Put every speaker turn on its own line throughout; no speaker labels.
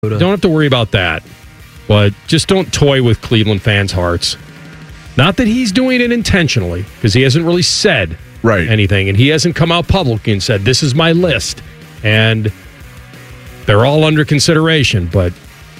Don't have to worry about that. But just don't toy with Cleveland fans' hearts. Not that he's doing it intentionally, because he hasn't really said anything, and he hasn't come out publicly and said, this is my list, and they're all under consideration, but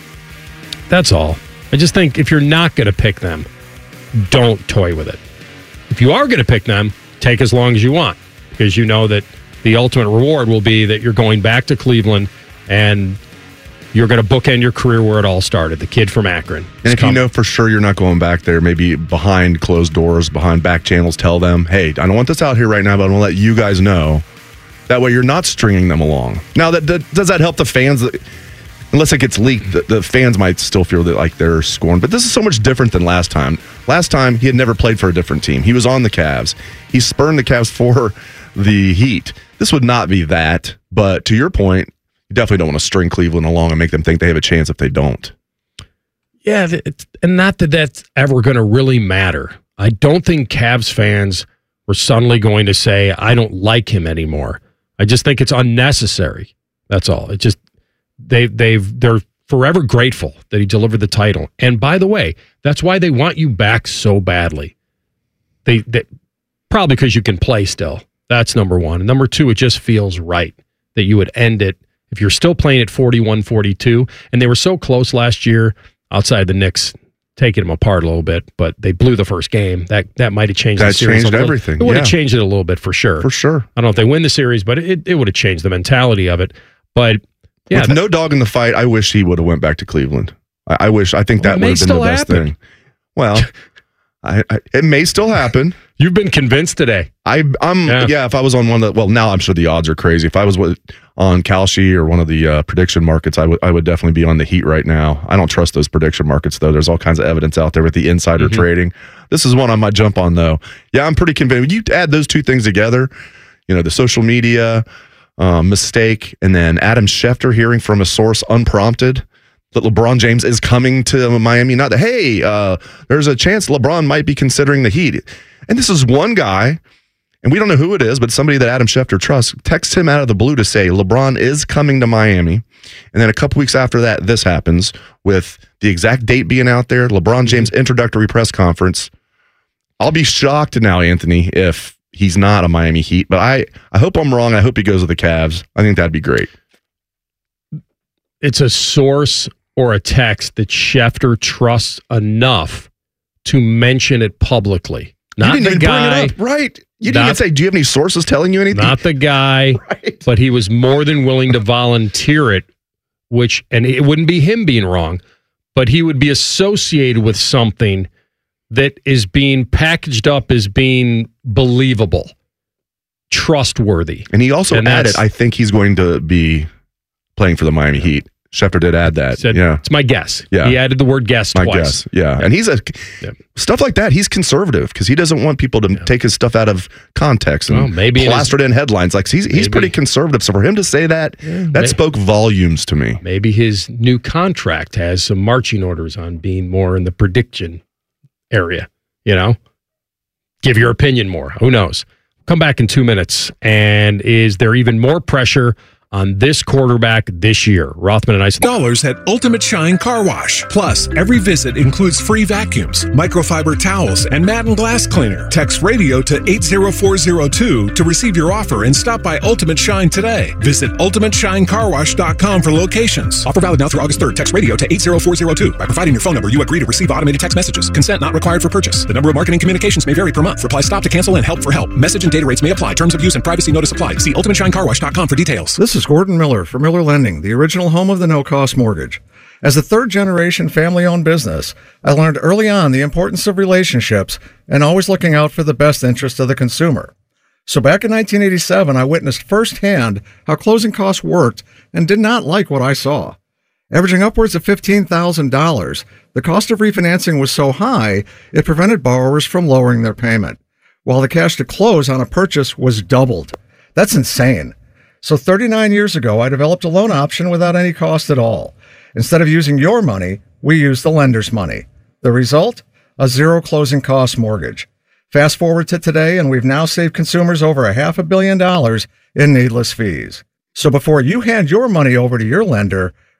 that's all. I just think if you're not going to pick them, don't toy with it. If you are going to pick them, take as long as you want, because you know that the ultimate reward will be that you're going back to Cleveland and you're going to bookend your career where it all started, the kid from Akron.
And if you know for sure you're not going back there, maybe behind closed doors, behind back channels, tell them, hey, I don't want this out here right now, but I want to let you guys know. That way you're not stringing them along. Now, does that help the fans? Unless it gets leaked, the fans might still feel that like they're scorned. But this is so much different than last time. Last time, he had never played for a different team. He was on the Cavs. He spurned the Cavs for the Heat. This would not be that. But to your point, you definitely don't want to string Cleveland along and make them think they have a chance if they don't.
Yeah, and not that that's ever going to really matter. I don't think Cavs fans were suddenly going to say, I don't like him anymore. I just think it's unnecessary. That's all. It just they're forever grateful that he delivered the title. And by the way, that's why they want you back so badly. They probably because you can play still. That's number one. And number two, it just feels right that you would end it. If you're still playing at 41-42, and they were so close last year outside the Knicks taking them apart a little bit, but they blew the first game. That might have changed the series.
That changed everything.
It would have changed it a little bit for sure.
For sure.
I don't know if they win the series, but it would have changed the mentality of it. But yeah,
with no dog in the fight, I wish he would have went back to Cleveland. I think that would have been the best thing. Well, it may still happen.
You've been convinced today.
If I was on one of the, well, now I'm sure the odds are crazy. If I was on Kalshi or one of the prediction markets, I would definitely be on the Heat right now. I don't trust those prediction markets, though. There's all kinds of evidence out there with the insider trading. This is one I might jump on, though. Yeah, I'm pretty convinced. When you add those two things together, the social media mistake, and then Adam Schefter hearing from a source unprompted that LeBron James is coming to Miami. Not that, hey, there's a chance LeBron might be considering the Heat. And this is one guy, and we don't know who it is, but somebody that Adam Schefter trusts texts him out of the blue to say LeBron is coming to Miami. And then a couple weeks after that, this happens with the exact date being out there, LeBron James introductory press conference. I'll be shocked now, Anthony, if he's not a Miami Heat, but I hope I'm wrong. I hope he goes with the Cavs. I think that'd be great.
It's a source or a text that Schefter trusts enough to mention it publicly. Not
you didn't
the
even
guy,
bring it up, right? You didn't even say, do you have any sources telling you anything?
Not the guy,
right.
But he was more than willing to volunteer it, and it wouldn't be him being wrong, but he would be associated with something that is being packaged up as being believable, trustworthy.
And he also added, I think he's going to be playing for the Miami Heat. Schefter did add that.
It's my guess.
Yeah.
He added the word guess twice.
My guess, yeah. And he's stuff like that, he's conservative because he doesn't want people to take his stuff out of context and plaster it in headlines. Like he's pretty conservative. So for him to say that, spoke volumes to me.
Maybe his new contract has some marching orders on being more in the prediction area. Give your opinion more. Who knows? Come back in 2 minutes. And is there even more pressure on this quarterback this year? Rothman and I.
Dollars at Ultimate Shine Car Wash. Plus, every visit includes free vacuums, microfiber towels, and mat and glass cleaner. Text radio to 80402 to receive your offer and stop by Ultimate Shine today. Visit ultimateshinecarwash.com for locations. Offer valid now through August 3rd. Text radio to 80402. By providing your phone number, you agree to receive automated text messages. Consent not required for purchase. The number of marketing communications may vary per month. Reply stop to cancel and help for help. Message and data rates may apply. Terms of use and privacy notice apply. See ultimateshinecarwash.com for details.
This is Gordon Miller for Miller Lending, the original home of the no-cost mortgage. As a third-generation family-owned business, I learned early on the importance of relationships and always looking out for the best interest of the consumer. So back in 1987, I witnessed firsthand how closing costs worked and did not like what I saw. Averaging upwards of $15,000, the cost of refinancing was so high, it prevented borrowers from lowering their payment, while the cash to close on a purchase was doubled. That's insane. So 39 years ago, I developed a loan option without any cost at all. Instead of using your money, we used the lender's money. The result? A zero closing cost mortgage. Fast forward to today, and we've now saved consumers over $500 million in needless fees. So before you hand your money over to your lender,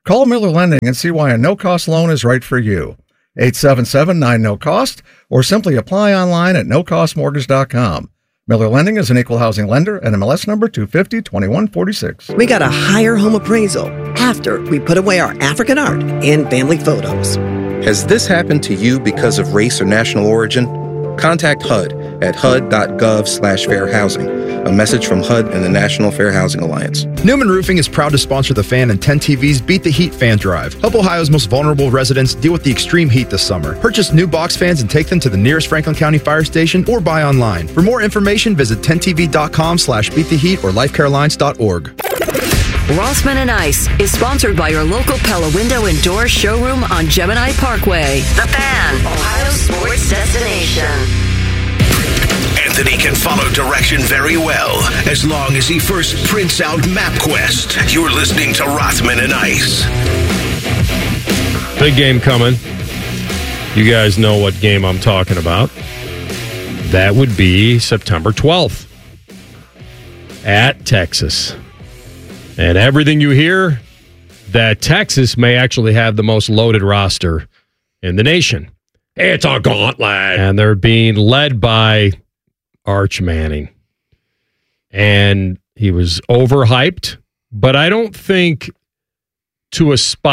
Call Miller Lending and see why a no-cost loan is right for you. 877-9-NO-COST or simply apply online at nocostmortgage.com. Miller Lending is an equal housing lender and MLS number 250-2146.
We got a higher home appraisal after we put away our African art and family photos.
Has this happened to you because of race or national origin? Contact HUD at hud.gov/fair housing. A message from HUD and the National Fair Housing Alliance.
Newman Roofing is proud to sponsor the Fan and 10 TV's Beat the Heat Fan Drive. Help Ohio's most vulnerable residents deal with the extreme heat this summer. Purchase new box fans and take them to the nearest Franklin County Fire Station or buy online. For more information, visit 10tv.com/beattheheat or lifecarealliance.org.
Rothman and Ice is sponsored by your local Pella Window and Door showroom on Gemini Parkway. The Fan, Ohio's sports destination.
Anthony can follow direction very well as long as he first prints out MapQuest. You're listening to Rothman and Ice.
Big game coming. You guys know what game I'm talking about. That would be September 12th at Texas. And everything you hear, that Texas may actually have the most loaded roster in the nation. It's a gauntlet. And they're being led by Arch Manning. And he was overhyped, but I don't think it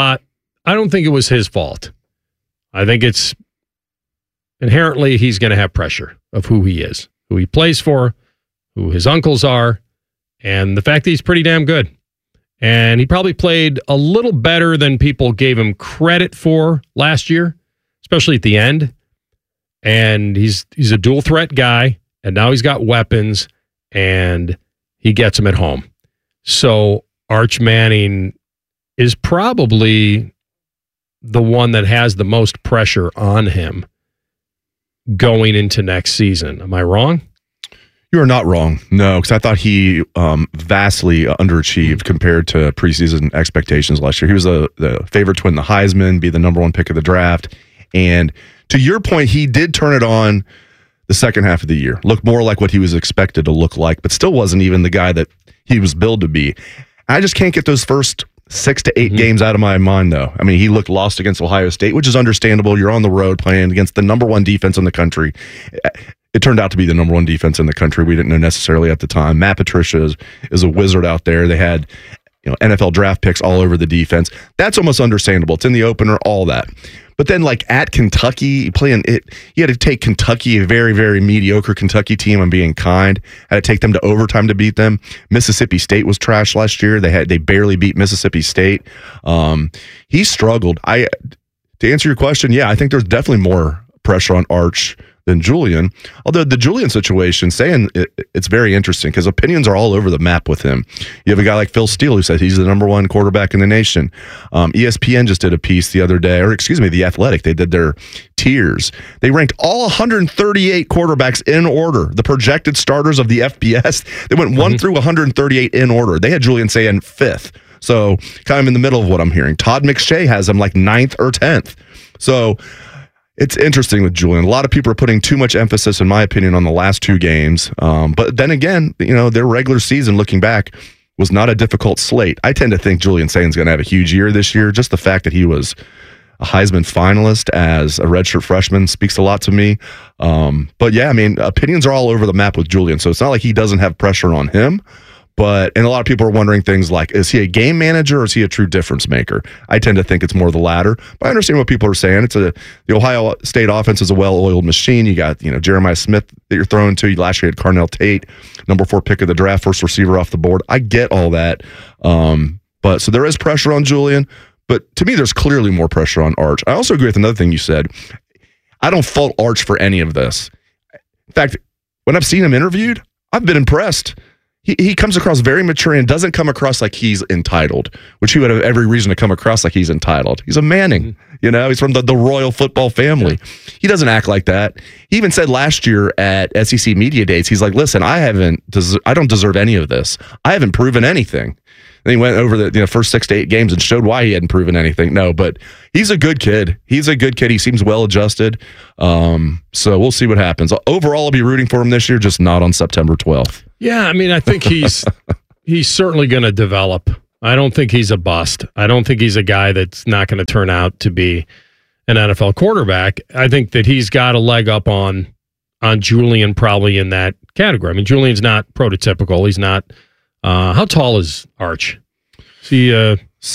was his fault. I think it's inherently he's going to have pressure of who he is, who he plays for, who his uncles are, and the fact that he's pretty damn good. And he probably played a little better than people gave him credit for last year, especially at the end. And he's a dual threat guy, and now he's got weapons, and he gets them at home. So Arch Manning is probably the one that has the most pressure on him going into next season. Am I wrong?
You are not wrong. No, because I thought he vastly underachieved compared to preseason expectations last year. He was the favorite to win the Heisman, be the number one pick of the draft. And to your point, he did turn it on the second half of the year. Looked more like what he was expected to look like, but still wasn't even the guy that he was billed to be. I just can't get those first 6 to 8 games out of my mind, though. I mean, he looked lost against Ohio State, which is understandable. You're on the road playing against the number one defense in the country. It turned out to be the number one defense in the country. We didn't know necessarily at the time. Matt Patricia is a wizard out there. They had NFL draft picks all over the defense. That's almost understandable. It's in the opener, all that. But then, like at Kentucky, playing it, you had to take Kentucky, a very, very mediocre Kentucky team. I'm being kind. Had to take them to overtime to beat them. Mississippi State was trash last year. They barely beat Mississippi State. He struggled. To answer your question, yeah, I think there's definitely more pressure on Arch than Julian. Although the Julian situation, it's very interesting because opinions are all over the map with him. You have a guy like Phil Steele who said he's the number one quarterback in the nation. ESPN just did a piece the other day, or excuse me, The Athletic. They did their tiers. They ranked all 138 quarterbacks in order. The projected starters of the FBS. They went 1 through 138 in order. They had Julian saying 5th. So kind of in the middle of what I'm hearing. Todd McShay has him like 9th or 10th. So it's interesting with Julian. A lot of people are putting too much emphasis, in my opinion, on the last 2 games. But then again, their regular season, looking back, was not a difficult slate. I tend to think Julian Saint's going to have a huge year this year. Just the fact that he was a Heisman finalist as a redshirt freshman speaks a lot to me. But yeah, I mean, opinions are all over the map with Julian. So it's not like he doesn't have pressure on him. And a lot of people are wondering things like, is he a game manager or is he a true difference maker? I tend to think it's more the latter, but I understand what people are saying. The Ohio State offense is a well-oiled machine. You got, Jeremiah Smith that you're throwing to. Last year you had Carnell Tate, number 4 pick of the draft, first receiver off the board. I get all that. But so there is pressure on Julian, but to me, there's clearly more pressure on Arch. I also agree with another thing you said. I don't fault Arch for any of this. In fact, when I've seen him interviewed, I've been impressed. He comes across very mature and doesn't come across like he's entitled, which he would have every reason to come across like he's entitled. He's a Manning, he's from the royal football family. He doesn't act like that. He even said last year at SEC Media Days, he's like, listen, I don't deserve any of this. I haven't proven anything. And he went over the first 6 to 8 games and showed why he hadn't proven anything. No, but he's a good kid. He seems well adjusted. So we'll see what happens. Overall, I'll be rooting for him this year, just not on September 12th.
Yeah, I mean, I think he's certainly going to develop I don't think he's a bust. I don't think he's a guy that's not going to turn out to be an NFL quarterback. I think that he's got a leg up on Julian probably in that category. I mean, Julian's not prototypical. He's not. How tall is Arch? Is he
6'4",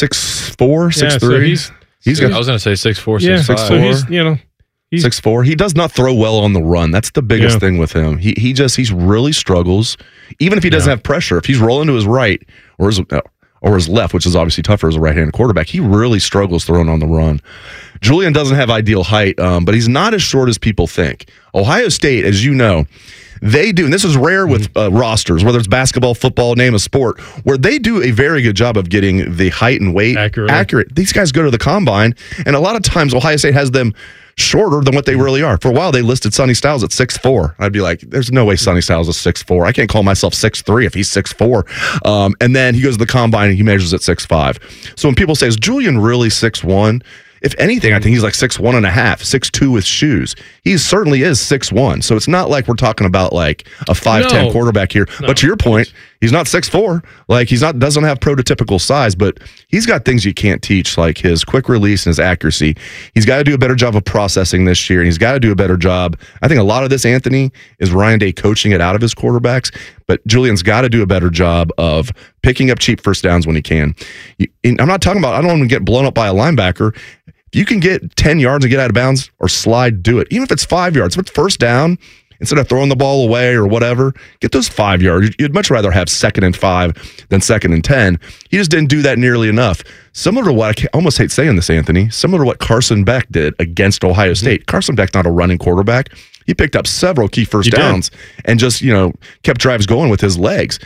6'3"?
So
he's got. I was going to say 6'4", 6'5".
So he's
6'4". He does not throw well on the run. That's the biggest thing with him. He really struggles. Even if he doesn't have pressure, if he's rolling to his right or his left, which is obviously tougher as a right-handed quarterback, he really struggles throwing on the run. Julian doesn't have ideal height, but he's not as short as people think. Ohio State, as you know, they do, and this is rare with rosters, whether it's basketball, football, name a sport, where they do a very good job of getting the height and weight accurate. These guys go to the combine, and a lot of times Ohio State has them shorter than what they really are. For a while, they listed Sonny Styles at 6'4". I'd be like, there's no way Sonny Styles is 6'4". I can't call myself 6'3" if he's 6'4". And then he goes to the combine and he measures at 6'5". So when people say, is Julian really 6'1"? If anything, I think he's like 6'1 and a half, 6'2" with shoes. He certainly is 6'1". So it's not like we're talking about like a 5'10" quarterback here. No. But to your point, he's not 6'4". Like doesn't have prototypical size, but he's got things you can't teach, like his quick release and his accuracy. He's got to do a better job of processing this year, and he's got to do a better job. I think a lot of this, Anthony, is Ryan Day coaching it out of his quarterbacks, but Julian's got to do a better job of picking up cheap first downs when he can. I'm not talking about, I don't want to get blown up by a linebacker. You can get 10 yards and get out of bounds or slide, do it. Even if it's 5 yards, if it's first down, instead of throwing the ball away or whatever, get those 5 yards. You'd much rather have 2nd and 5 than 2nd and 10. He just didn't do that nearly enough. Similar to what, I almost hate saying this, Anthony, similar to what Carson Beck did against Ohio State. Carson Beck's not a running quarterback. He picked up several key first downs and just, kept drives going with his legs.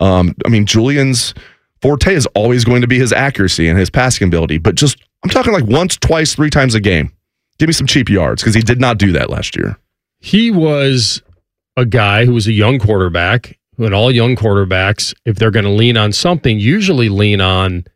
Julian's forte is always going to be his accuracy and his passing ability, but just, I'm talking like once, twice, 3 times a game. Give me some cheap yards, because he did not do that last year.
He was a guy who was a young quarterback, and all young quarterbacks, if they're going to lean on something, usually lean on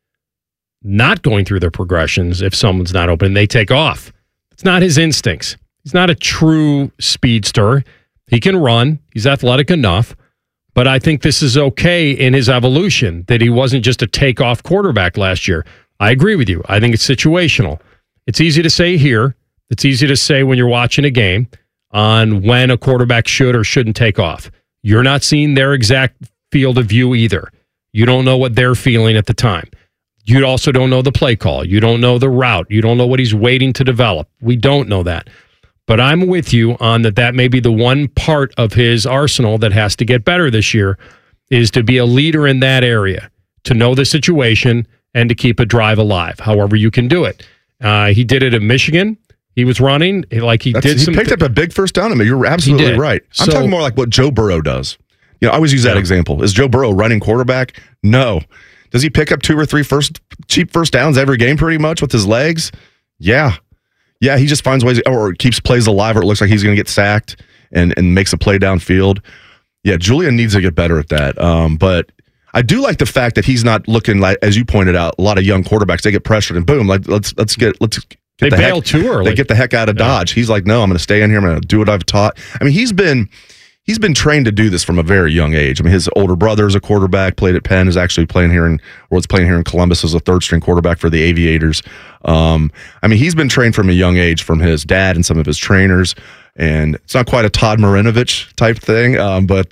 not going through their progressions. If someone's not open, they take off. It's not his instincts. He's not a true speedster. He can run. He's athletic enough. But I think this is okay in his evolution, that he wasn't just a takeoff quarterback last year. I agree with you. I think it's situational. It's easy to say here. It's easy to say when you're watching a game on when a quarterback should or shouldn't take off. You're not seeing their exact field of view either. You don't know what they're feeling at the time. You also don't know the play call. You don't know the route. You don't know what he's waiting to develop. We don't know that. But I'm with you on that may be the one part of his arsenal that has to get better this year, is to be a leader in that area, to know the situation and to keep a drive alive, however you can do it. He did it at Michigan. He was running he
picked up a big first down. You're absolutely right. I'm talking more like what Joe Burrow does. I always use that example. Is Joe Burrow running quarterback? No. Does he pick up 2 or 3 cheap first downs every game pretty much with his legs? Yeah. Yeah, he just finds ways, or keeps plays alive, or it looks like he's going to get sacked and makes a play downfield. Yeah, Julian needs to get better at that. But I do like the fact that he's not looking like, as you pointed out, a lot of young quarterbacks, they get pressured and boom, let's get
they bail too early.
They get the heck out of Dodge. He's like, no, I'm going to stay in here. I'm going to do what I've taught. He's been trained to do this from a very young age. His older brother is a quarterback, played at Penn, is actually playing here was playing here in Columbus as a 3rd-string quarterback for the Aviators. He's been trained from a young age from his dad and some of his trainers, and it's not quite a Todd Marinovich type thing, but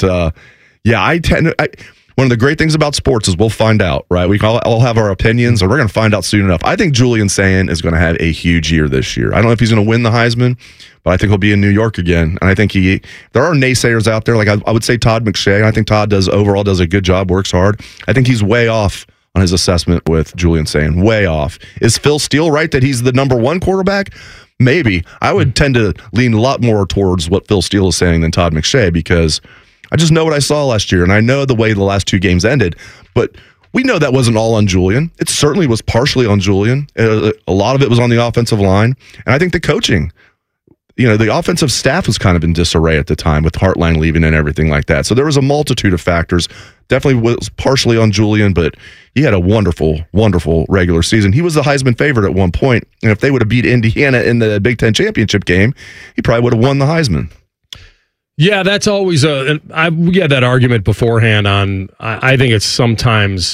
one of the great things about sports is we'll find out, right? We all have our opinions, and we're going to find out soon enough. I think Julian Sayin is going to have a huge year this year. I don't know if he's going to win the Heisman, but I think he'll be in New York again. And I think there are naysayers out there. Like I would say Todd McShay. I think Todd does a good job, works hard. I think he's way off on his assessment with Julian Sayin. Way off. Is Phil Steele right that he's the number 1 quarterback? Maybe. I would tend to lean a lot more towards what Phil Steele is saying than Todd McShay, because I just know what I saw last year, and I know the way the last 2 games ended. But we know that wasn't all on Julian. It certainly was partially on Julian. A lot of it was on the offensive line. And I think the coaching, the offensive staff was kind of in disarray at the time with Hartline leaving and everything like that. So there was a multitude of factors. Definitely was partially on Julian, but he had a wonderful, wonderful regular season. He was the Heisman favorite at one point, and if they would have beat Indiana in the Big Ten championship game, he probably would have won the Heisman.
Yeah, that's always we had that argument beforehand on. I think it's sometimes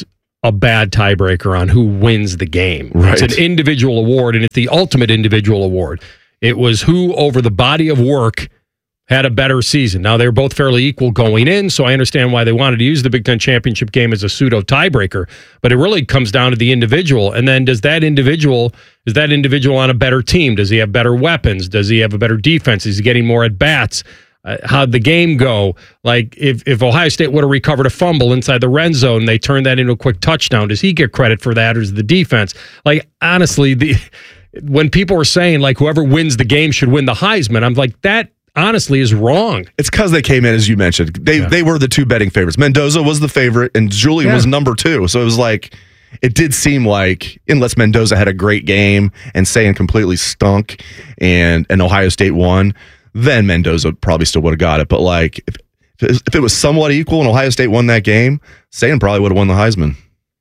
a bad tiebreaker on who wins the game.
Right.
It's an individual award, and it's the ultimate individual award. It was who, over the body of work, had a better season. Now, they were both fairly equal going in, so I understand why they wanted to use the Big Ten championship game as a pseudo tiebreaker, but it really comes down to the individual. And then is that individual on a better team? Does he have better weapons? Does he have a better defense? Is he getting more at-bats? How'd the game go? Like, if Ohio State would have recovered a fumble inside the red zone, they turned that into a quick touchdown. Does he get credit for that, or is the defense? Like, honestly, when people were saying, like, whoever wins the game should win the Heisman, I'm like, that honestly is wrong.
It's because they came in, as you mentioned. They were the two betting favorites. Mendoza was the favorite, and Julian was number 2. So it was like, it did seem like, unless Mendoza had a great game and Sayin completely stunk and Ohio State won, then Mendoza probably still would have got it. But like, if it was somewhat equal and Ohio State won that game, Sayin probably would have won the Heisman.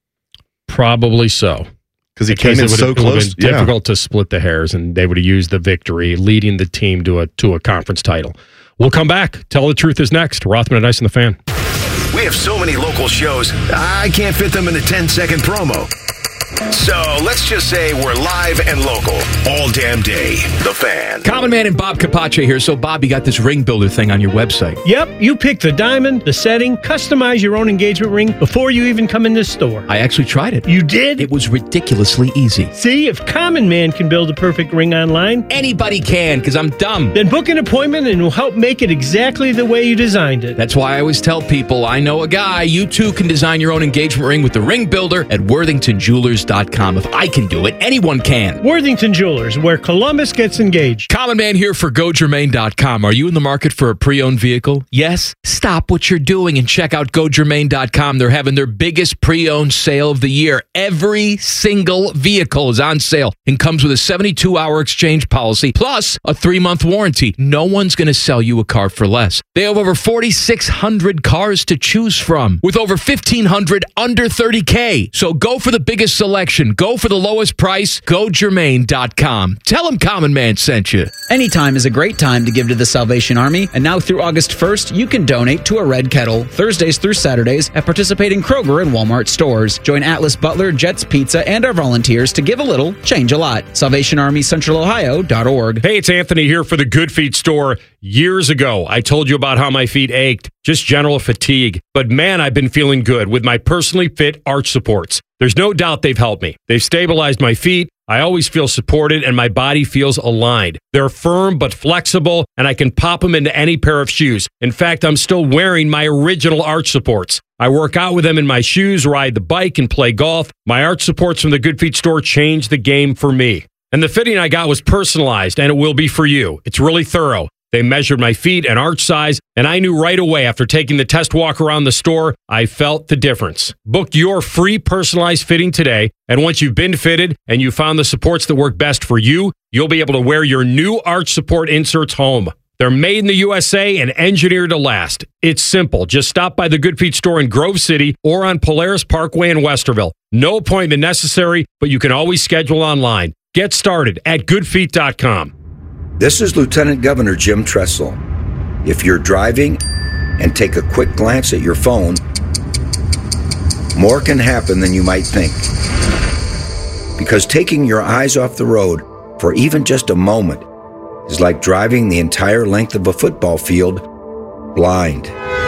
Probably so.
Because he came in so close.
It would have been difficult to split the hairs, and they would have used the victory, leading the team to a conference title. We'll come back. Tell the Truth is next. Rothman and Ice and the Fan.
We have so many local shows, I can't fit them in a 10-second promo. So let's just say we're live and local all damn day. The Fan.
Common Man and Bob Capace here. So, Bob, you got this ring builder thing on your website.
Yep. You pick the diamond, the setting, customize your own engagement ring before you even come in the store.
I actually tried it.
You did?
It was ridiculously easy.
See, if Common Man can build a perfect ring online,
anybody can, because I'm dumb.
Then book an appointment and we'll help make it exactly the way you designed it.
That's why I always tell people, I know a guy. You too can design your own engagement ring with the ring builder at WorthingtonJewelers.com. If I can do it, anyone can.
Worthington Jewelers, where Columbus gets engaged.
Common Man here for GoGermain.com. Are you in the market for a pre-owned vehicle? Yes? Stop what you're doing and check out GoGermain.com. They're having their biggest pre-owned sale of the year. Every single vehicle is on sale and comes with a 72-hour exchange policy plus a 3-month warranty. No one's going to sell you a car for less. They have over 4,600 cars to choose from with over 1,500 under $30K. So go for the biggest selection. Go for the lowest price. GoGermain.com. Tell them Common Man sent you.
Anytime is a great time to give to the Salvation Army, and now through August 1st, you can donate to a Red Kettle Thursdays through Saturdays at participating Kroger and Walmart stores. Join Atlas Butler, Jets Pizza, and our volunteers to give a little, change a lot. SalvationArmyCentralOhio.org.
Hey, it's Anthony here for the Good Feet store. Years ago, I told you about how my feet ached, just general fatigue. But man, I've been feeling good with my personally fit arch supports. There's no doubt they've helped me. They've stabilized my feet. I always feel supported and my body feels aligned. They're firm but flexible, and I can pop them into any pair of shoes. In fact, I'm still wearing my original arch supports. I work out with them in my shoes, ride the bike, and play golf. My arch supports from the Good Feet store changed the game for me. And the fitting I got was personalized, and it will be for you. It's really thorough. They measured my feet and arch size, and I knew right away after taking the test walk around the store, I felt the difference. Book your free personalized fitting today, and once you've been fitted and you found the supports that work best for you, you'll be able to wear your new arch support inserts home. They're made in the USA and engineered to last. It's simple. Just stop by the Good Feet store in Grove City or on Polaris Parkway in Westerville. No appointment necessary, but you can always schedule online. Get started at goodfeet.com.
This is Lieutenant Governor Jim Tressel. If you're driving and take a quick glance at your phone, more can happen than you might think. Because taking your eyes off the road for even just a moment is like driving the entire length of a football field blind.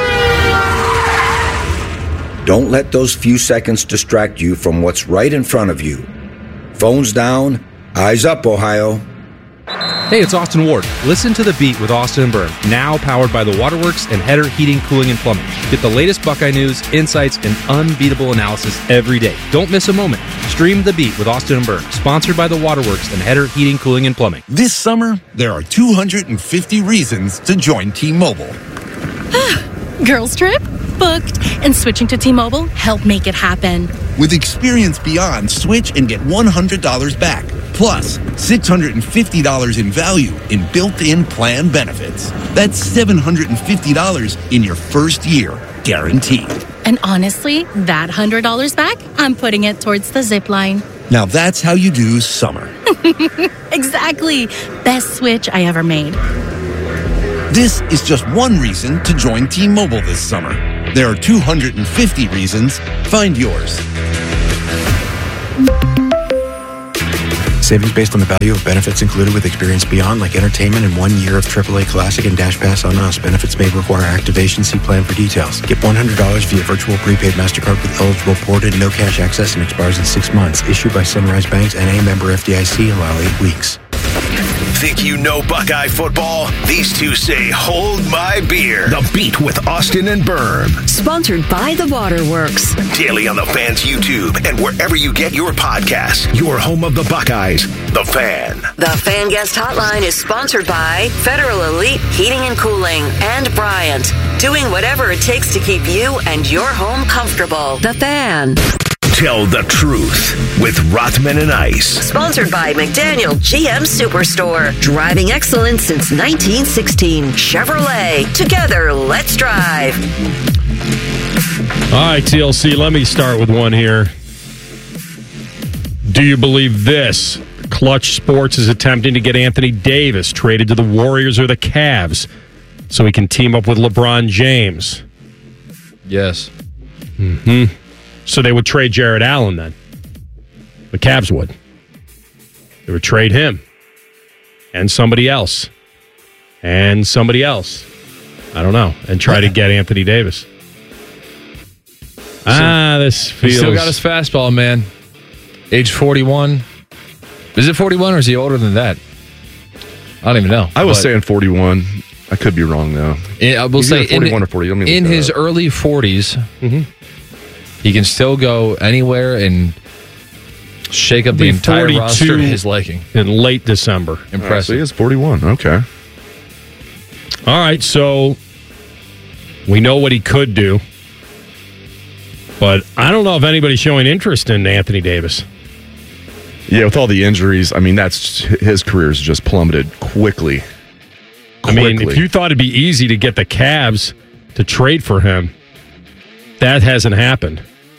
Don't let those few seconds distract you from what's right in front of you. Phones down, eyes up, Ohio.
Hey, it's Austin Ward. Listen to The Beat with Austin and Byrne, now powered by the Waterworks and Header Heating, Cooling, and Plumbing. Get the latest Buckeye news, insights, and unbeatable analysis every day. Don't miss a moment. Stream The Beat with Austin and Byrne, sponsored by the Waterworks and Header Heating, Cooling, and Plumbing.
This summer, there are 250 reasons to join T-Mobile.
Girls trip? Booked. And switching to T-Mobile helped make it happen.
With Experience Beyond, switch and get $100 back. Plus, $650 in value in built-in plan benefits. That's $750 in your first year, guaranteed.
And honestly, that $100 back, I'm putting it towards the zip line.
Now that's how you do summer.
Exactly. Best switch I ever made.
This is just one reason to join T-Mobile this summer. There are 250 reasons. Find yours.
Savings based on the value of benefits included with Experience Beyond, like entertainment and 1 year of AAA Classic and Dash Pass on us. Benefits may require activation. See plan for details. Get $100 via virtual prepaid MasterCard with eligible port and no cash access and expires in 6 months. Issued by Sunrise Banks, N.A. member FDIC. Allow 8 weeks.
Think you know Buckeye football? These two say, hold my beer. The Beat with Austin and Berm.
Sponsored by The Waterworks.
Daily on the Fan's YouTube and wherever you get your podcasts. Your home of the Buckeyes, The Fan.
The Fan Guest Hotline is sponsored by Federal Elite Heating and Cooling and Bryant. Doing whatever it takes to keep you and your home comfortable. The Fan.
Tell the truth with Rothman and Ice.
Sponsored by McDaniel GM Superstore. Driving excellence since 1916. Chevrolet. Together, let's drive.
All right, TLC, let me start with one here. Do you believe this? Clutch Sports is attempting to get Anthony Davis traded to the Warriors or the Cavs so he can team up with LeBron James.
Yes.
Mm-hmm. So they would trade Jared Allen then. The Cavs would. They would trade him. And somebody else. And somebody else. I don't know. And try to get Anthony Davis. This feels...
He's still got his fastball, man. Age 41. Is it 41 or is he older than that? I don't even know.
I was saying 41. I could be wrong, though.
I will say
41 or 40.
In his early 40s, he can still go anywhere and shake up the entire roster his liking.
In late December.
Impressive.
So he is 41. Okay.
All right, so we know what he could do. But I don't know if anybody's showing interest in Anthony Davis.
Yeah, with all the injuries, I mean, his career's just plummeted quickly.
I mean, if you thought it'd be easy to get the Cavs to trade for him, that hasn't happened.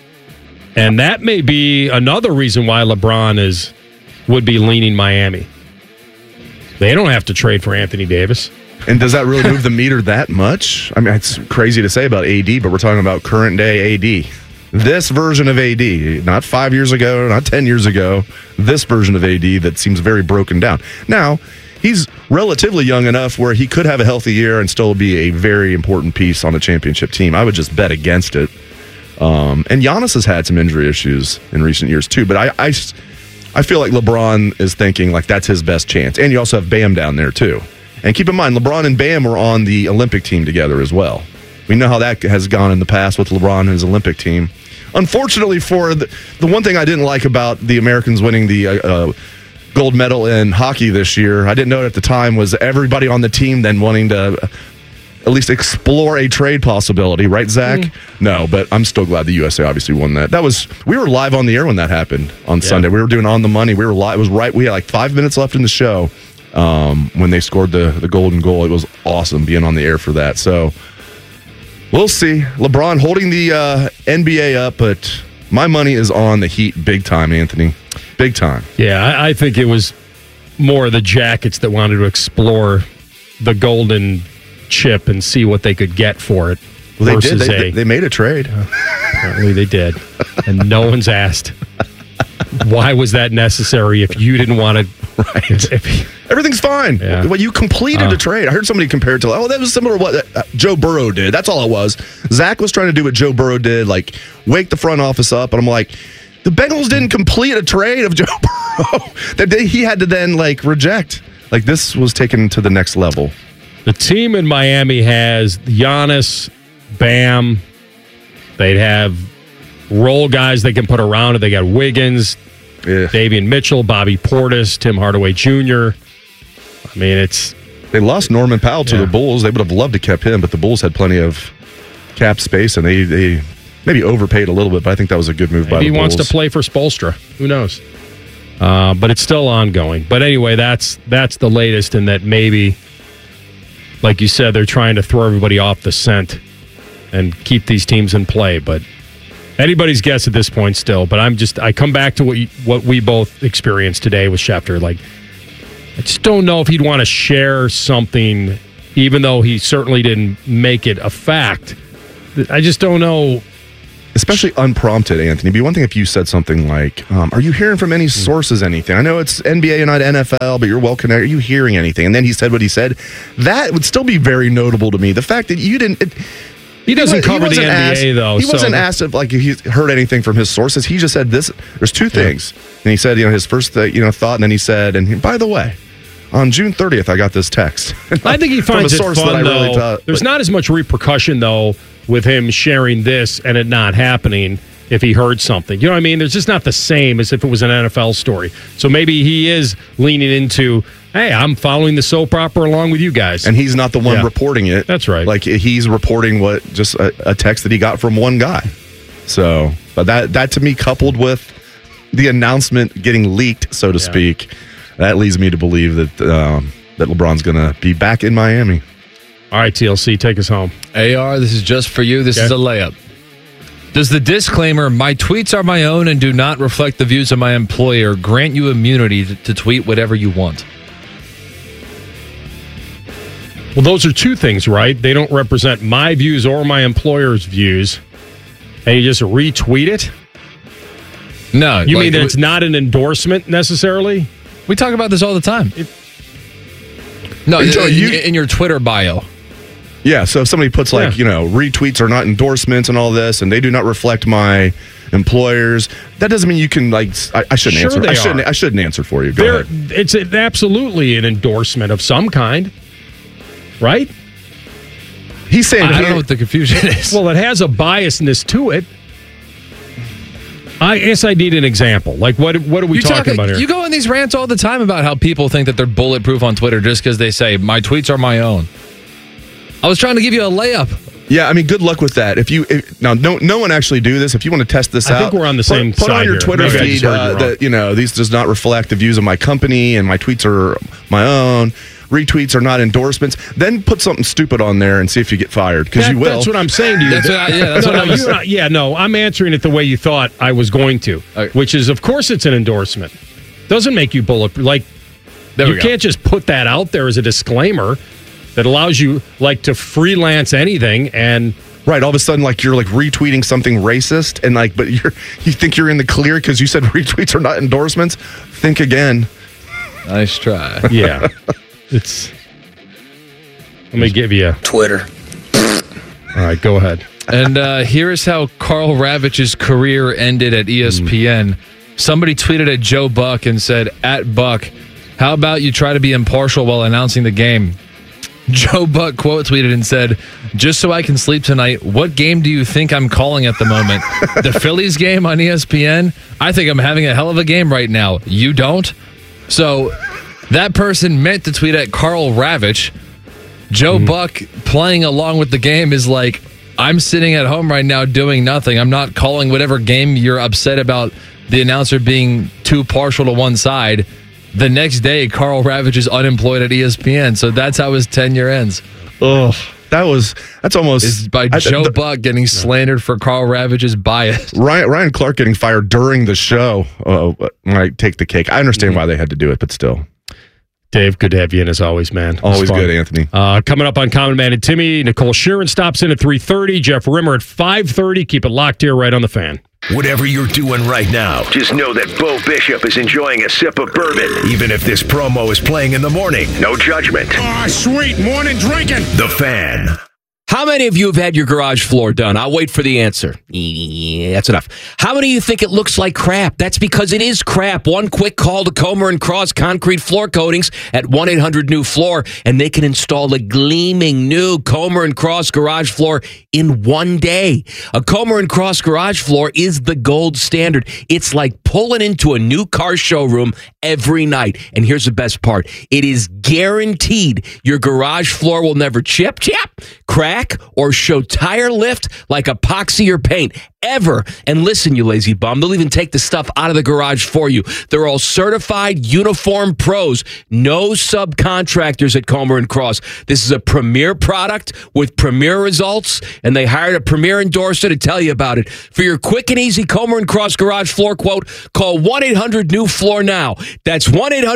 And that may be another reason why LeBron would be leaning Miami. They don't have to trade for Anthony Davis.
And does that really move the meter that much? I mean, it's crazy to say about AD, but we're talking about current day AD. This version of AD, not 5 years ago, not 10 years ago, this version of AD that seems very broken down. Now, he's relatively young enough where he could have a healthy year and still be a very important piece on a championship team. I would just bet against it. And Giannis has had some injury issues in recent years too, but I feel like LeBron is thinking like that's his best chance. And you also have Bam down there too. And keep in mind, LeBron and Bam were on the Olympic team together as well. We know how that has gone in the past with LeBron and his Olympic team. Unfortunately, for the one thing I didn't like about the Americans winning the gold medal in hockey this year, I didn't know it at the time, was everybody on the team then wanting to at least explore a trade possibility, right, Zach? No, but I'm still glad the USA obviously won that. We were live on the air when that happened on Sunday. We were doing On the Money. We were live. It was right. We had like 5 minutes left in the show when they scored the golden goal. It was awesome being on the air for that. So we'll see. LeBron holding the NBA up, but my money is on the Heat big time, Anthony. Big time.
Yeah, I think it was more of the Jackets that wanted to explore the golden chip and see what they could get for it.
Well, they did. They made a trade.
Apparently they did. And no one's asked, why was that necessary if you didn't want to?
Right. Everything's fine.
Yeah.
Well, you completed a trade. I heard somebody compare it to, that was similar to what Joe Burrow did. That's all it was. Zach was trying to do what Joe Burrow did, like wake the front office up. And I'm like, the Bengals didn't complete a trade of Joe Burrow that he had to then reject. Like, this was taken to the next level.
The team in Miami has Giannis, Bam. They'd have role guys they can put around it. They got Wiggins, Davion Mitchell, Bobby Portis, Tim Hardaway Jr. I mean,
they lost Norman Powell to the Bulls. They would have loved to kept him, but the Bulls had plenty of cap space, and they maybe overpaid a little bit, but I think that was a good move by the Bulls.
He wants to play for Spoelstra. Who knows? But it's still ongoing. But anyway, that's the latest in that maybe, like you said, they're trying to throw everybody off the scent and keep these teams in play. But anybody's guess at this point still. But I come back to what we both experienced today with Schefter. Like, I just don't know if he'd want to share something, even though he certainly didn't make it a fact. I just don't know
especially unprompted, Anthony. It'd be one thing if you said something like, are you hearing from any sources anything? I know it's NBA and not NFL, but you're well connected. Are you hearing anything? And then he said what he said. That would still be very notable to me. The fact that you didn't...
He doesn't cover the NBA, though.
He wasn't asked if he heard anything from his sources. He just said this. There's two things. And he said, his first thought, and then he said, by the way, on June 30th, I got this text.
I think he finds it fun, though. There's not as much repercussion, though, with him sharing this and it not happening if he heard something. You know what I mean? There's just not the same as if it was an NFL story. So maybe he is leaning into, hey, I'm following the soap opera along with you guys.
And he's not the one reporting it.
That's right.
Like, he's reporting just a text that he got from one guy. So, but that to me, coupled with the announcement getting leaked, so to speak, that leads me to believe that that LeBron's going to be back in Miami.
All right, TLC, take us home.
AR, this is just for you. This is a layup. Does the disclaimer, my tweets are my own and do not reflect the views of my employer, grant you immunity to tweet whatever you want?
Well, those are two things, right? They don't represent my views or my employer's views. And you just retweet it?
No.
You mean that it's not an endorsement necessarily?
We talk about this all the time. In your Twitter bio.
Yeah, so if somebody puts retweets are not endorsements and all this, and they do not reflect my employers, that doesn't mean you can I shouldn't answer. I shouldn't answer for you. Go ahead.
It's absolutely an endorsement of some kind, right?
He's saying
I don't know what the confusion is.
Well, it has a biasness to it. I guess I need an example. Like, what are we talking about here?
You go on these rants all the time about how people think that they're bulletproof on Twitter just because they say, my tweets are my own. I was trying to give you a layup.
Yeah, I mean, good luck with that. No one actually do this. If you want to test this out,
I think we're on the same side.
Put on your Twitter feed
that
these does not reflect the views of my company, and my tweets are my own. Retweets are not endorsements. Then put something stupid on there and see if you get fired, because you will.
That's what I'm saying to you. I'm answering it the way you thought I was going to, which is, of course, it's an endorsement. Doesn't make you bulletproof. Like, you can't just put that out there as a disclaimer that allows you to freelance anything and.
Right, all of a sudden, you're retweeting something racist, and but you think you're in the clear because you said retweets are not endorsements. Think again.
Nice try.
Yeah, let me give you
Twitter.
All right, go ahead.
And here is how Carl Ravage's career ended at ESPN. Somebody tweeted at Joe Buck and said, @Buck, how about you try to be impartial while announcing the game? Joe Buck quote tweeted and said, just so I can sleep tonight, what game do you think I'm calling at the moment? The Phillies game on ESPN? I think I'm having a hell of a game right now. You don't? So that person meant to tweet at Carl Ravage. Joe Buck playing along with the game is like, I'm sitting at home right now doing nothing. I'm not calling whatever game you're upset about the announcer being too partial to one side. The next day, Carl Ravage is unemployed at ESPN, so that's how his tenure ends.
Oh, that's almost...
It's by Joe Buck getting slandered for Carl Ravage's bias.
Ryan Clark getting fired during the show might take the cake. I understand why they had to do it, but still.
Dave, good to have you in as always, man.
Always good, Anthony.
Coming up on Common Man and Timmy, Nicole Sheeran stops in at 3:30, Jeff Rimmer at 5:30. Keep it locked here right on the Fan.
Whatever you're doing right now, just know that Bo Bishop is enjoying a sip of bourbon, even if this promo is playing in the morning. No judgment.
Sweet morning drinking.
The Fan.
How many of you have had your garage floor done? I'll wait for the answer. Yeah, that's enough. How many of you think it looks like crap? That's because it is crap. One quick call to Comer & Cross Concrete Floor Coatings at 1-800-NEW-FLOOR, and they can install a gleaming new Comer & Cross garage floor in one day. A Comer & Cross garage floor is the gold standard. It's like pulling into a new car showroom every night. And here's the best part. It is guaranteed your garage floor will never chip, crack, or show tire lift like epoxy or paint ever. And listen, you lazy bum, they'll even take the stuff out of the garage for you. They're all certified uniform pros, no subcontractors at Comer & Cross. This is a premier product with premier results, and they hired a premier endorser to tell you about it. For your quick and easy Comer & Cross garage floor quote, call 1-800-NEW-FLOOR now. That's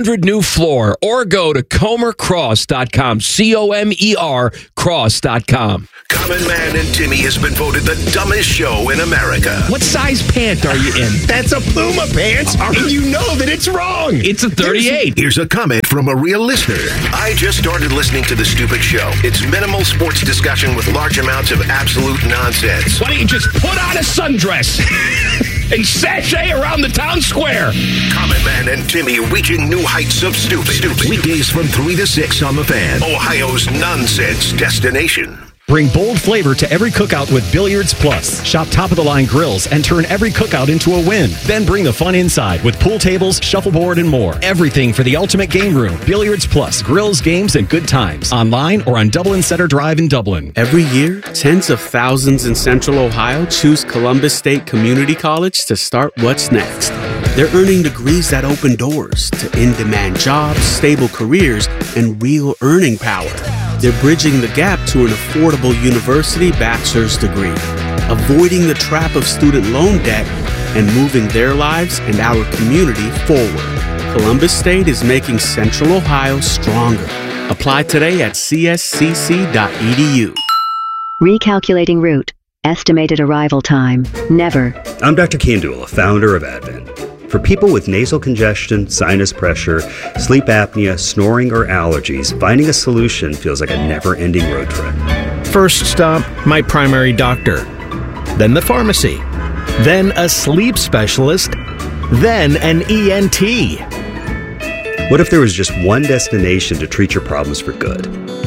1-800-NEW-FLOOR, or go to comercross.com, COMER cross.com.
dumb.
Common Man and Timmy has been voted the dumbest show in America.
What size pant are you in?
That's a Puma pants, and you know that it's wrong.
It's a 38.
Here's a comment from a real listener. I just started listening to the stupid show. It's minimal sports discussion with large amounts of absolute nonsense.
Why don't you just put on a sundress and sashay around the town square?
Common Man and Timmy reaching new heights of stupid. Weekdays from 3 to 6 on The Fan, Ohio's nonsense destination.
Bring bold flavor to every cookout with Billiards Plus. Shop top-of-the-line grills and turn every cookout into a win. Then bring the fun inside with pool tables, shuffleboard, and more. Everything for the ultimate game room. Billiards Plus. Grills, games, and good times. Online or on Dublin Center Drive in Dublin.
Every year, tens of thousands in Central Ohio choose Columbus State Community College to start what's next. They're earning degrees that open doors to in-demand jobs, stable careers, and real earning power. They're bridging the gap to an affordable university bachelor's degree, avoiding the trap of student loan debt, and moving their lives and our community forward. Columbus State is making Central Ohio stronger. Apply today at cscc.edu.
Recalculating route. Estimated arrival time. Never.
I'm Dr. Kendall, founder of Advent. For people with nasal congestion, sinus pressure, sleep apnea, snoring, or allergies, finding a solution feels like a never-ending road trip.
First stop, my primary doctor. Then the pharmacy. Then a sleep specialist. Then an ENT.
What if there was just one destination to treat your problems for good?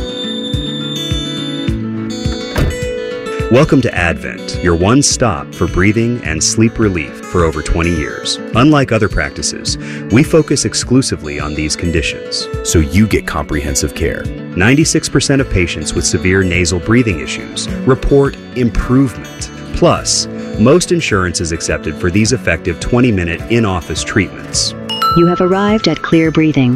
Welcome to Advent, your one stop for breathing and sleep relief for over 20 years. Unlike other practices, we focus exclusively on these conditions, so you get comprehensive care. 96% of patients with severe nasal breathing issues report improvement. Plus, most insurance is accepted for these effective 20-minute in-office treatments.
You have arrived at Clear Breathing.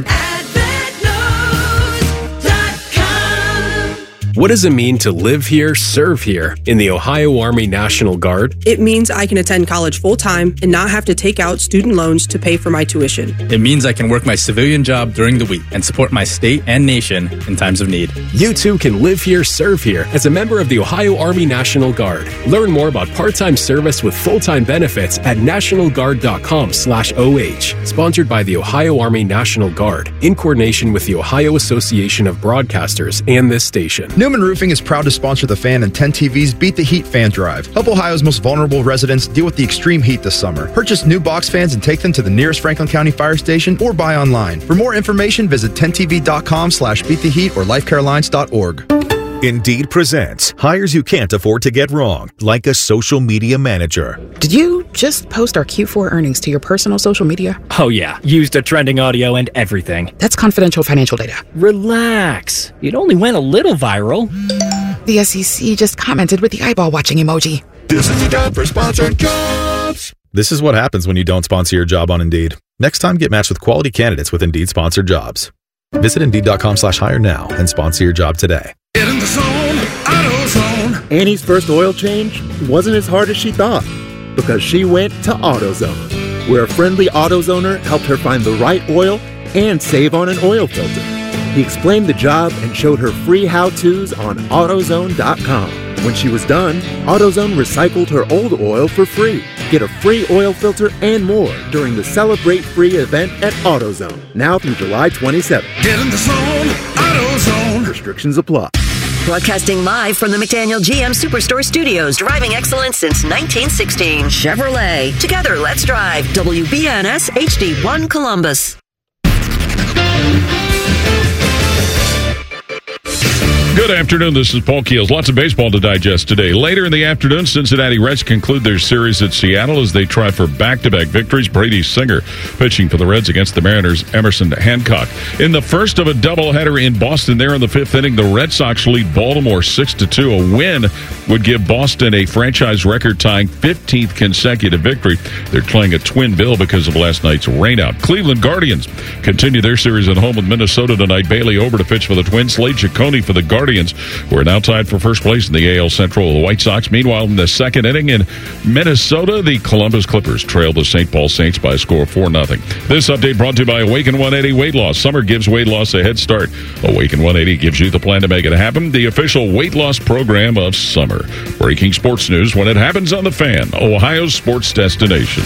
What does it mean to live here, serve here in the Ohio Army National Guard?
It means I can attend college full-time and not have to take out student loans to pay for my tuition.
It means I can work my civilian job during the week and support my state and nation in times of need.
You too can live here, serve here as a member of the Ohio Army National Guard. Learn more about part-time service with full-time benefits at nationalguard.com/OH. Sponsored by the Ohio Army National Guard in coordination with the Ohio Association of Broadcasters and this station.
Newman Roofing is proud to sponsor the Fan and 10 TV's Beat the Heat fan drive. Help Ohio's most vulnerable residents deal with the extreme heat this summer. Purchase new box fans and take them to the nearest Franklin County fire station or buy online. For more information, visit 10tv.com/beattheheat or lifecarelines.org.
Indeed presents hires you can't afford to get wrong, like a social media manager.
Did you just post our Q4 earnings to your personal social media?
Oh yeah, used a trending audio and everything.
That's confidential financial data.
Relax. It only went a little viral.
The SEC just commented with the eyeball watching emoji.
This is the time for sponsored jobs. This is what happens when you don't sponsor your job on Indeed. Next time, get matched with quality candidates with Indeed sponsored jobs. Visit Indeed.com/hire now and sponsor your job today.
Get in the zone, AutoZone.
Annie's first oil change wasn't as hard as she thought because she went to AutoZone, where a friendly AutoZoner helped her find the right oil and save on an oil filter. He explained the job and showed her free how-tos on AutoZone.com. When she was done, AutoZone recycled her old oil for free. Get a free oil filter and more during the Celebrate Free event at AutoZone, now through July 27th.
Get in the zone, AutoZone.
Restrictions apply.
Broadcasting live from the McDaniel GM Superstore Studios, driving excellence since 1916. Chevrolet. Together, let's drive. WBNS HD1 Columbus.
Good afternoon. This is Paul Keels. Lots of baseball to digest today. Later in the afternoon, Cincinnati Reds conclude their series at Seattle as they try for back-to-back victories. Brady Singer pitching for the Reds against the Mariners' Emerson Hancock. In the first of a doubleheader in Boston there in the fifth inning, the Red Sox lead Baltimore 6-2. A win would give Boston a franchise record-tying 15th consecutive victory. They're playing a twin bill because of last night's rainout. Cleveland Guardians continue their series at home with Minnesota tonight. Bailey Ober to pitch for the Twins. Slade Ciccone for the Guardians Guardians, who are now tied for first place in the AL Central with the White Sox. Meanwhile, in the second inning in Minnesota, the Columbus Clippers trailed the St. Paul Saints by a score of 4-0. This update brought to you by Awaken 180 Weight Loss. Summer gives weight loss a head start. Awaken 180 gives you the plan to make it happen. The official weight loss program of summer. Breaking sports news when it happens on The Fan, Ohio's sports destination.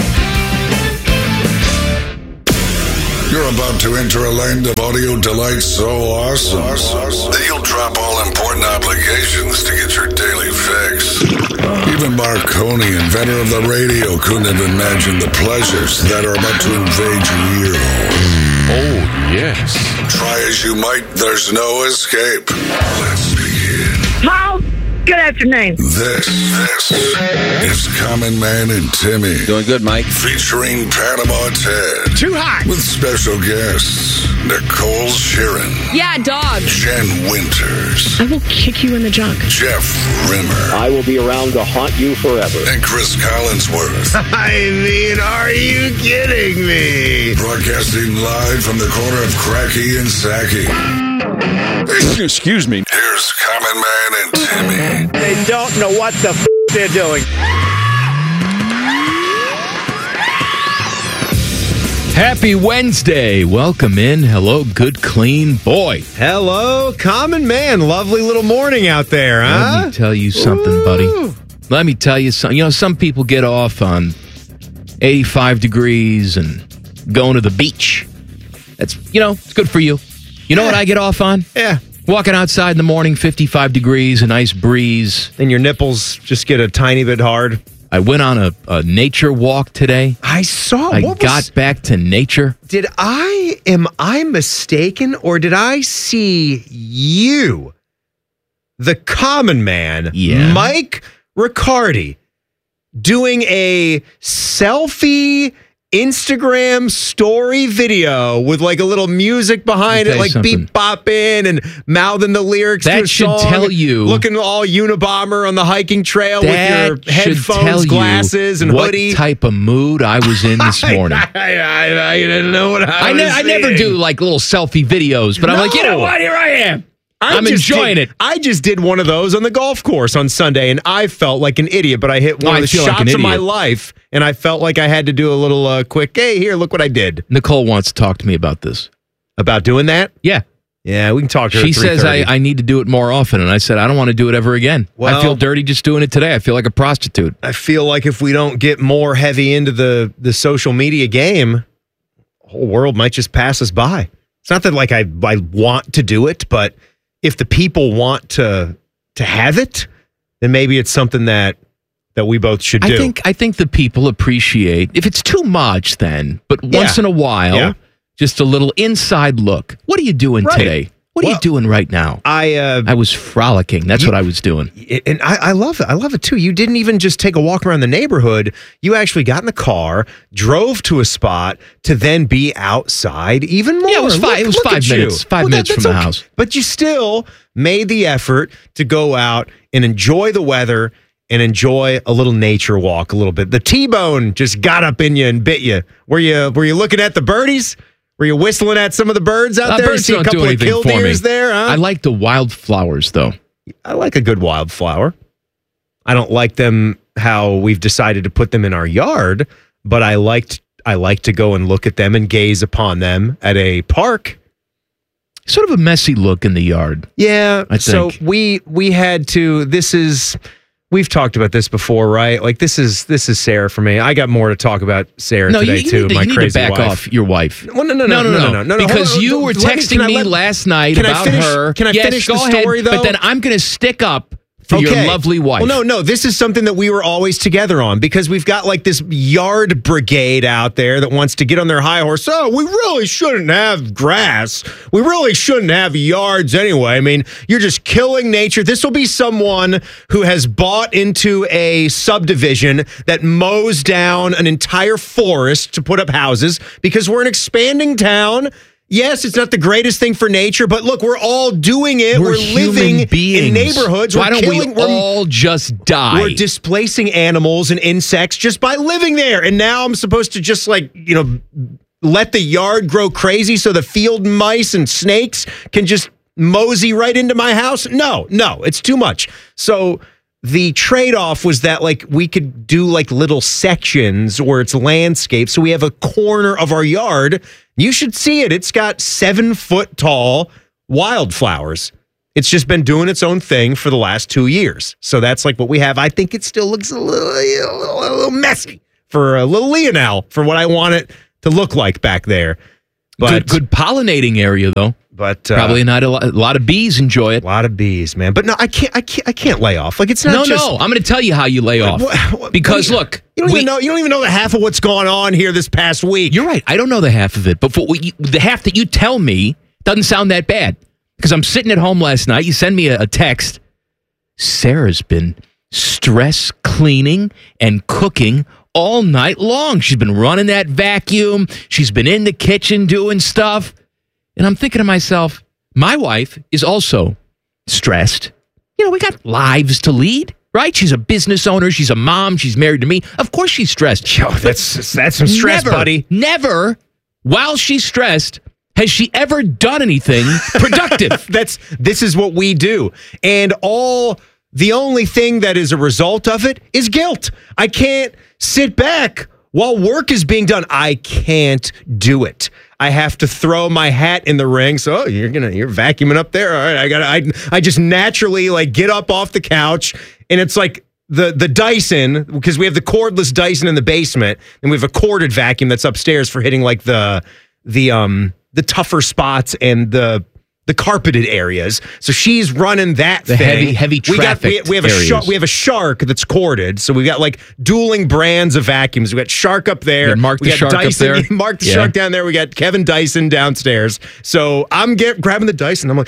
You're about to enter a land of audio delight so awesome that you'll drop all important obligations to get your daily fix. Even Marconi, inventor of the radio, couldn't have imagined the pleasures that are about to invade your ear hole.
Oh, yes.
Try as you might, there's no escape. Let's begin.
Paul, good afternoon.
This is Common Man and Timmy.
Doing good, Mike.
Featuring Panama Ted.
Too hot.
With special guests, Nicole Sheeran.
Yeah, dog.
Jen Winters.
I will kick you in the junk.
Jeff Rimmer.
I will be around to haunt you forever.
And Chris Collinsworth.
I mean, are you kidding me?
Broadcasting live from the corner of Cracky and Sacky.
Excuse me.
Here's Common Man and Timmy.
They don't know what the they're doing.
Happy Wednesday. Welcome in. Hello, good, clean boy.
Hello, Common Man. Lovely little morning out there, huh?
Let me tell you something, buddy. Let me tell you something. You know, some people get off on 85 degrees and going to the beach. That's, it's good for you. You know what I get off on?
Yeah.
Walking outside in the morning, 55 degrees, a nice breeze.
And your nipples just get a tiny bit hard.
I went on a nature walk today.
I saw.
I got back to nature.
Am I mistaken, or did I see you, the Common Man, Mike Riccardi, doing a selfie Instagram story video with like a little music behind it, like beep bopping and mouthing the lyrics to a song.
That should tell you.
Looking all Unabomber on the hiking trail with your headphones, glasses, and hoodie.
What type of mood I was in this morning.
I didn't know what I
never do like little selfie videos, but I'm like, you know what? Here I am. I'm enjoying it.
I just did one of those on the golf course on Sunday, and I felt like an idiot, but I hit one of the shots of my life, and I felt like I had to do a little quick, hey, here, look what I did.
Nicole wants to talk to me about this.
About doing that?
Yeah.
Yeah, we can talk to her.
She says I need to do it more often, and I said, I don't want to do it ever again. Well, I feel dirty just doing it today. I feel like a prostitute.
I feel like if we don't get more heavy into the social media game, the whole world might just pass us by. It's not that like I want to do it, but if the people want to have it, then maybe it's something that we both should do.
I think the people appreciate, if it's too much then, but once in a while, just a little inside look. What are you doing today? What are you doing right now?
I
was frolicking. That's what I was doing.
And I love it. I love it too. You didn't even just take a walk around the neighborhood. You actually got in the car, drove to a spot to then be outside even more.
Yeah, it was 5 minutes. 5 minutes from the house.
But you still made the effort to go out and enjoy the weather and enjoy a little nature walk a little bit. The T-bone just got up in you and bit you. Were you looking at the birdies? Were you whistling at some of the birds out there?
Birds
See a couple of killdeers there, huh?
I like the wildflowers, though.
I like a good wildflower. I don't like them how we've decided to put them in our yard, but I like to go and look at them and gaze upon them at a park.
Sort of a messy look in the yard.
Yeah.
I think.
So we had to. We've talked about this before, right? Like this is Sarah for me. I got more to talk about Sarah today too.
My crazy wife. You need to back off your wife.
Well, no.
Because you were texting me last night about her.
Can I finish the story though?
But then I'm going to stick up for your lovely wife.
Well, no. This is something that we were always together on because we've got like this yard brigade out there that wants to get on their high horse. Oh, we really shouldn't have grass. We really shouldn't have yards anyway. I mean, you're just killing nature. This will be someone who has bought into a subdivision that mows down an entire forest to put up houses because we're an expanding town. Yes, it's not the greatest thing for nature, but look, we're all doing it. We're living in neighborhoods.
Why don't we all just die?
We're displacing animals and insects just by living there. And now I'm supposed to just let the yard grow crazy so the field mice and snakes can just mosey right into my house? No, it's too much. So the trade-off was that like we could do like little sections where it's landscape. So we have a corner of our yard. You should see it. It's got 7-foot tall wildflowers. It's just been doing its own thing for the last 2 years. So that's like what we have. I think it still looks a little messy for a little Leonel for what I want it to look like back there. But
good pollinating area though.
But
probably not a lot of bees enjoy it.
A lot of bees, man. But no, I can't lay off. Like it's not
No, I'm going to tell you how you lay off. Because look,
you don't even know the half of what's going on here this past week.
You're right. I don't know the half of it, but the half that you tell me doesn't sound that bad. Because I'm sitting at home last night. You send me a text. Sarah's been stress cleaning and cooking all night long. She's been running that vacuum. She's been in the kitchen doing stuff. And I'm thinking to myself, my wife is also stressed. You know, we got lives to lead, right? She's a business owner. She's a mom. She's married to me. Of course she's stressed.
Yo, that's some stress, buddy.
Never, while she's stressed, has she ever done anything productive?
This is what we do. And the only thing that is a result of it is guilt. I can't sit back while work is being done. I can't do it. I have to throw my hat in the ring. So you're vacuuming up there. All right, I just naturally like get up off the couch, and it's like the Dyson, because we have the cordless Dyson in the basement, and we have a corded vacuum that's upstairs for hitting like the tougher spots and the carpeted areas. So she's running that thing.
Heavy traffic.
We have a Shark that's corded. So we've got like dueling brands of vacuums. We got Shark up there.
Mark the Shark
Dyson,
up there.
Mark the Shark down there. We got Kevin Dyson downstairs. So I'm grabbing the Dyson. I'm like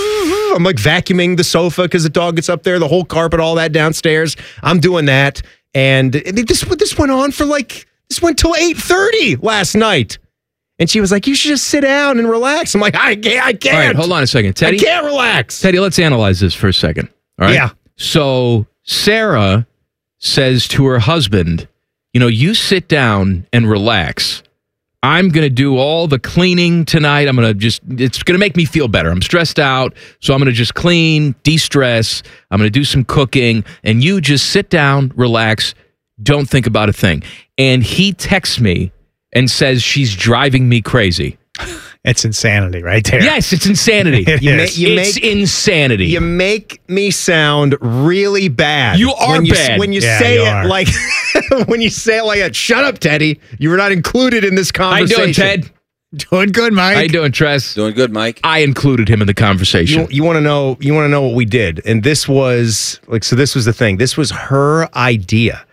vacuuming the sofa because the dog gets up there, the whole carpet, all that downstairs. I'm doing that. And this went on for this went till 8:30 last night. And she was like, you should just sit down and relax. I'm like, I can't.
All right, hold on a second. Teddy,
I can't relax.
Teddy, let's analyze this for a second. All right?
Yeah.
So Sarah says to her husband, you sit down and relax. I'm going to do all the cleaning tonight. It's going to make me feel better. I'm stressed out. So I'm going to just clean, de-stress. I'm going to do some cooking. And you just sit down, relax. Don't think about a thing. And he texts me and says she's driving me crazy.
It's insanity right there.
Yes, it's insanity. It's insanity.
You make me sound really bad.
You are bad.
When you say it like when you say it like that. Shut up, Teddy. You were not included in this conversation.
How you doing, Ted?
Doing good, Mike.
How you doing, Tress?
Doing good, Mike.
I included him in the conversation.
You want to know what we did. And this was this was the thing. This was her idea.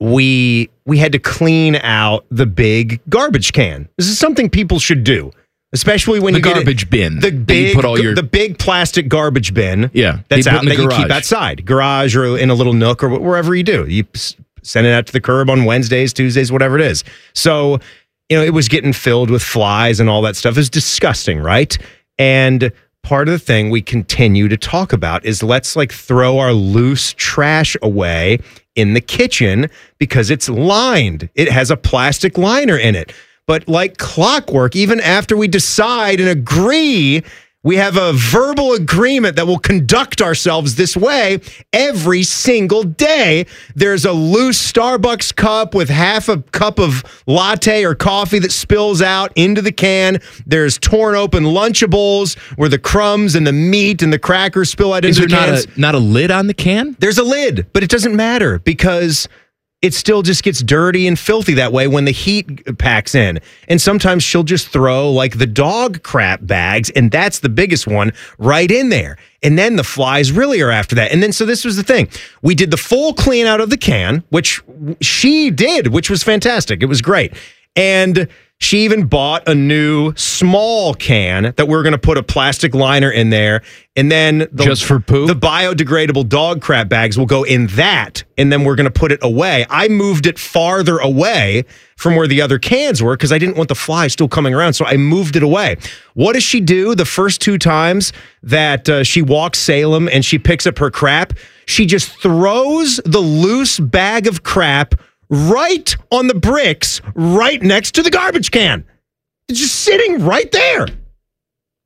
We had to clean out the big garbage can. This is something people should do, especially when you get
garbage bin.
The big plastic garbage bin.
Yeah,
that's out that you keep outside, garage or in a little nook or wherever you do. You send it out to the curb on Wednesdays, Tuesdays, whatever it is. So it was getting filled with flies and all that stuff. It was disgusting, right? And part of the thing we continue to talk about is let's throw our loose trash away in the kitchen because it's lined. It has a plastic liner in it. But like clockwork, even after we decide and agree, we have a verbal agreement that we'll conduct ourselves this way every single day. There's a loose Starbucks cup with half a cup of latte or coffee that spills out into the can. There's torn open Lunchables where the crumbs and the meat and the crackers spill out into the cans.
Is there not a lid on the can?
There's a lid, but it doesn't matter because it still just gets dirty and filthy that way when the heat packs in. And sometimes she'll just throw the dog crap bags, and that's the biggest one, right in there. And then the flies really are after that. And then, so this was the thing. We did the full clean out of the can, which she did, which was fantastic. It was great. And she even bought a new small can that we're going to put a plastic liner in there. And then
just for poop,
the biodegradable dog crap bags will go in that. And then we're going to put it away. I moved it farther away from where the other cans were because I didn't want the flies still coming around. So I moved it away. What does she do the first 2 times that she walks Salem and she picks up her crap? She just throws the loose bag of crap right on the bricks, right next to the garbage can. It's just sitting right there.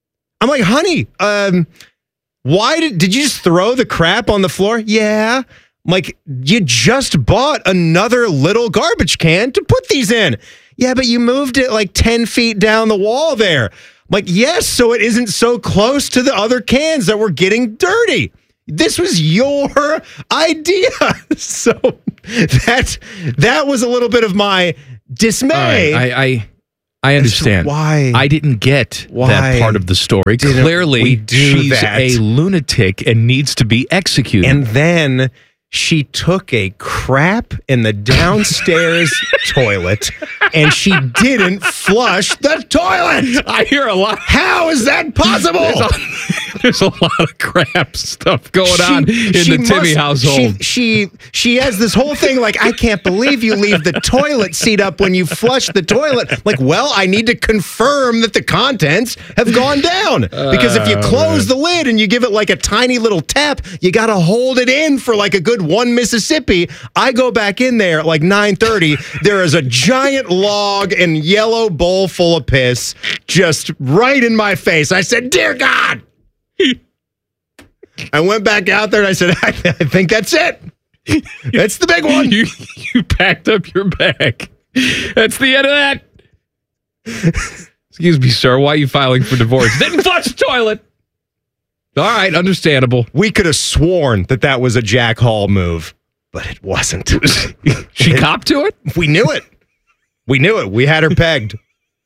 I'm like, honey, why did you just throw the crap on the floor? Yeah. I'm like, you just bought another little garbage can to put these in. Yeah, but you moved it like 10 feet down the wall there. I'm like, yes, so it isn't so close to the other cans that were getting dirty. This was your idea. So that was a little bit of my dismay.
I understand.
Why?
I didn't get that part of the story. Clearly, she's a lunatic and needs to be executed.
And then she took a crap in the downstairs toilet and she didn't flush the toilet.
I hear a lot.
How is that possible?
There's a lot of crap stuff going on in the Timmy household.
She has this whole thing like, I can't believe you leave the toilet seat up when you flush the toilet. Like, well, I need to confirm that the contents have gone down. Because if you close the lid and you give it like a tiny little tap, you got to hold it in for like a good 1 Mississippi. I go back in there at like 9:30. There is a giant log and yellow bowl full of piss just right in my face. I said, dear God. I went back out there and I said, I think that's it. That's the big one.
You packed up your bag. That's the end of that. Excuse me, sir. Why are you filing for divorce? Didn't flush the toilet. All right, understandable.
We could have sworn that was a Jack Hall move, but it wasn't.
She copped to it?
We knew it. We had her pegged.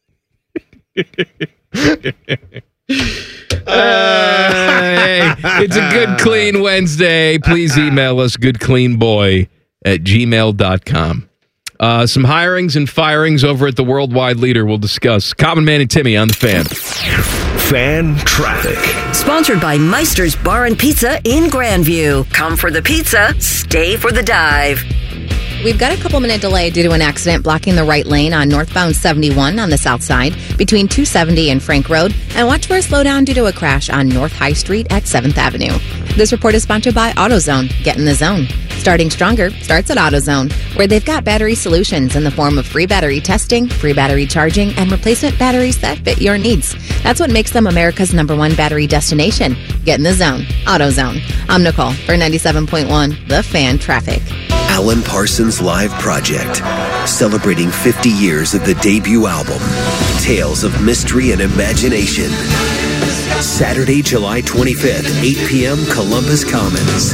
Hey, it's a Good Clean Wednesday. Please email us goodcleanboy@gmail.com. Some hirings and firings over at the Worldwide Leader we'll discuss. Common Man and Timmy on the Fan.
Fan Traffic.
Sponsored by Meister's Bar and Pizza in Grandview. Come for the pizza, stay for the dive.
We've got a couple-minute delay due to an accident blocking the right lane on northbound 71 on the south side between 270 and Frank Road. And watch for a slowdown due to a crash on North High Street at 7th Avenue. This report is sponsored by AutoZone. Get in the zone. Starting stronger starts at AutoZone, where they've got battery solutions in the form of free battery testing, free battery charging, and replacement batteries that fit your needs. That's what makes them America's #1 battery destination. Get in the zone. AutoZone. I'm Nicole for 97.1 The Fan Traffic.
Alan Parsons Live Project, celebrating 50 years of the debut album, Tales of Mystery and Imagination. Saturday, July 25th, 8 p.m., Columbus Commons.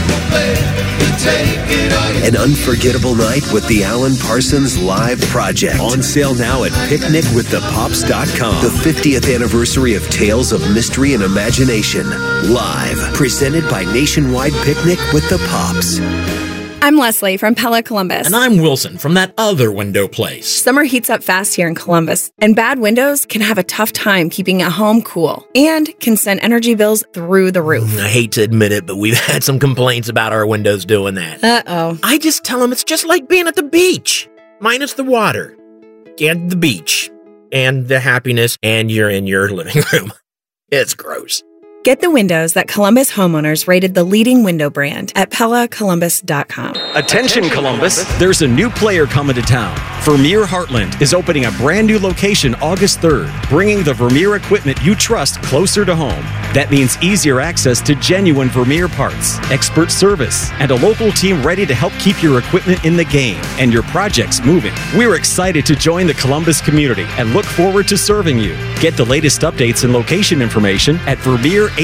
An unforgettable night with the Alan Parsons Live Project. On sale now at picnicwiththepops.com. The 50th anniversary of Tales of Mystery and Imagination. Live. Presented by Nationwide Picnic with the Pops.
I'm Leslie from Pella Columbus.
And I'm Wilson from that other window place.
Summer heats up fast here in Columbus, and bad windows can have a tough time keeping a home cool and can send energy bills through the roof.
I hate to admit it, but we've had some complaints about our windows doing that.
Uh-oh.
I just tell them it's just like being at the beach, minus the water and the beach and the happiness, and you're in your living room. It's gross.
Get the windows that Columbus homeowners rated the leading window brand at PellaColumbus.com.
Attention, Columbus! There's a new player coming to town. Vermeer Heartland is opening a brand new location August 3rd, bringing the Vermeer equipment you trust closer to home. That means easier access to genuine Vermeer parts, expert service, and a local team ready to help keep your equipment in the game and your projects moving. We're excited to join the Columbus community and look forward to serving you. Get the latest updates and location information at VermeerHL.com.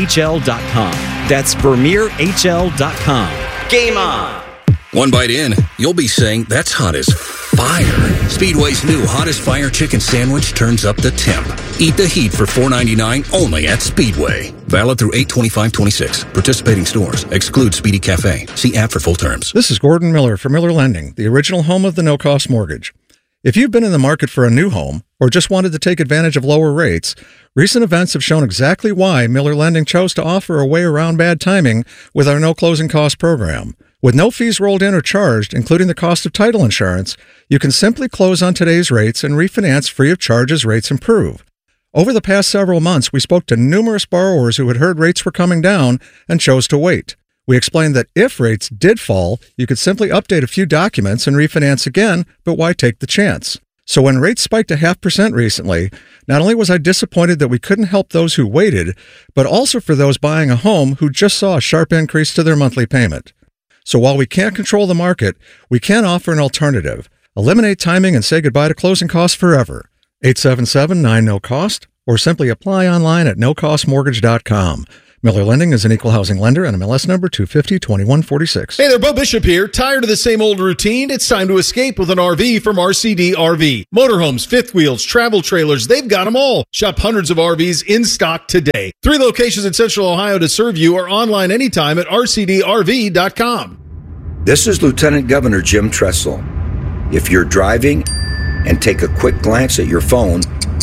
That's VermeerHL.com. Game on!
One bite in, you'll be saying, that's hot as fire. Speedway's new Hottest Fire Chicken Sandwich turns up the temp. Eat the heat for $4.99 only at Speedway. Valid through 8/25/26. Participating stores. Exclude Speedy Cafe. See app for full terms.
This is Gordon Miller from Miller Lending, the original home of the no-cost mortgage. If you've been in the market for a new home or just wanted to take advantage of lower rates, recent events have shown exactly why Miller Lending chose to offer a way around bad timing with our no closing cost program. With no fees rolled in or charged, including the cost of title insurance, you can simply close on today's rates and refinance free of charge as rates improve. Over the past several months, we spoke to numerous borrowers who had heard rates were coming down and chose to wait. We explained that if rates did fall, you could simply update a few documents and refinance again, but why take the chance? So when rates spiked to 0.5% recently, not only was I disappointed that we couldn't help those who waited, but also for those buying a home who just saw a sharp increase to their monthly payment. So while we can't control the market, we can offer an alternative. Eliminate timing and say goodbye to closing costs forever. 877-9-NO-COST or simply apply online at nocostmortgage.com. Miller Lending is an equal housing lender and MLS number 250-2146.
Hey there, Bo Bishop here. Tired of the same old routine? It's time to escape with an RV from RCD RV. Motorhomes, fifth wheels, travel trailers, they've got them all. Shop hundreds of RVs in stock today. 3 locations in Central Ohio to serve you or online anytime at rcdrv.com.
This is Lieutenant Governor Jim Tressel. If you're driving and take a quick glance at your phone,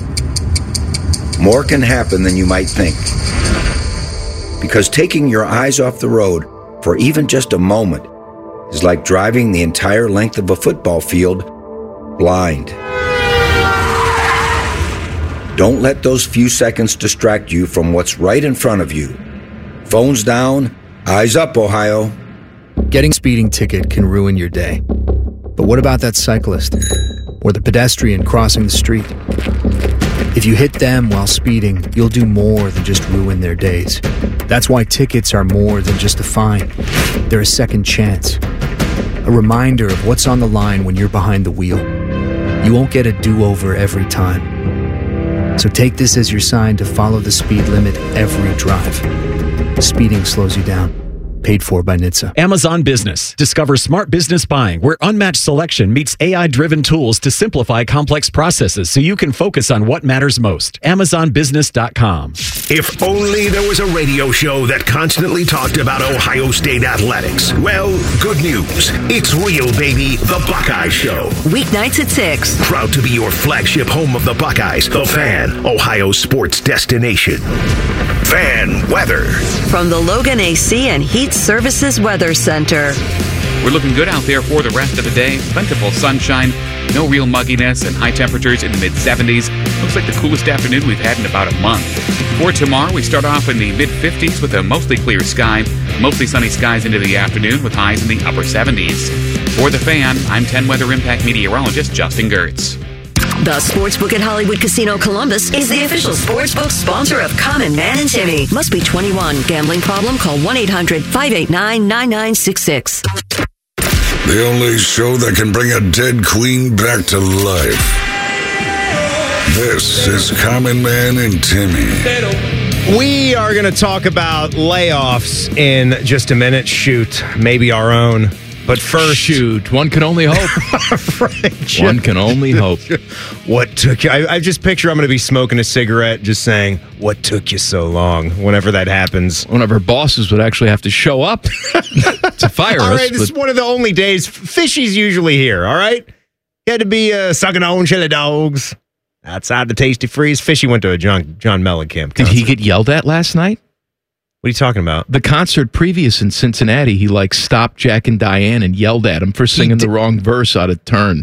more can happen than you might think. Because taking your eyes off the road for even just a moment is like driving the entire length of a football field blind. Don't let those few seconds distract you from what's right in front of you. Phones down, eyes up, Ohio.
Getting a speeding ticket can ruin your day. But what about that cyclist or the pedestrian crossing the street? If you hit them while speeding, you'll do more than just ruin their days. That's why tickets are more than just a fine. They're a second chance. A reminder of what's on the line when you're behind the wheel. You won't get a do-over every time. So take this as your sign to follow the speed limit every drive. Speeding slows you down. Paid for by NHTSA.
Amazon Business. Discover smart business buying where unmatched selection meets AI-driven tools to simplify complex processes so you can focus on what matters most. AmazonBusiness.com.
If only there was a radio show that constantly talked about Ohio State athletics. Well, good news. It's real, baby. The Buckeye Show.
Weeknights at 6.
Proud to be your flagship home of the Buckeyes. The Fan, Ohio sports destination. Fan weather.
From the Logan AC and Heat Services Weather Center.
We're looking good out there for the rest of the day. Plentiful sunshine, no real mugginess, and high temperatures in the mid-70s. Looks like the coolest afternoon we've had in about a month. For tomorrow, we start off in the mid-50s with a mostly clear sky. Mostly sunny skies into the afternoon with highs in the upper 70s. For the Fan, I'm 10 Weather Impact meteorologist Justin Gertz.
The Sportsbook at Hollywood Casino Columbus is the official sportsbook sponsor of Common Man and Timmy. Must be 21. Gambling problem? Call 1-800-589-9966.
The only show that can bring a dead queen back to life. This is Common Man and Timmy.
We are going to talk about layoffs in just a minute. Shoot, maybe our own. But first,
shoot, one can only hope.
Right,
one can only hope.
What took you? I just picture I'm going to be smoking a cigarette, just saying, "What took you so long?" Whenever that happens,
one of our bosses would actually have to show up to fire us.
All right, this is one of the only days Fishy's usually here. All right, he had to be sucking on chili dogs outside the Tasty Freeze. Fishy went to a John Mellencamp concert.
Did he get yelled at last night?
What are you talking about?
The concert previous in Cincinnati, he stopped Jack and Diane and yelled at him for singing the wrong verse out of turn.